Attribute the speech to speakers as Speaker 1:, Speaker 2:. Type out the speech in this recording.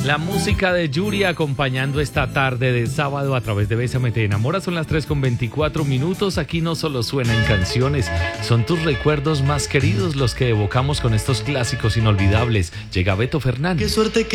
Speaker 1: La música de Yuri acompañando esta tarde de sábado a través de Bésame Te Enamora. Son las 3:24. Aquí no solo suenan canciones, son tus recuerdos más queridos los que evocamos con estos clásicos inolvidables. Llega Beto Fernández.
Speaker 2: Qué suerte que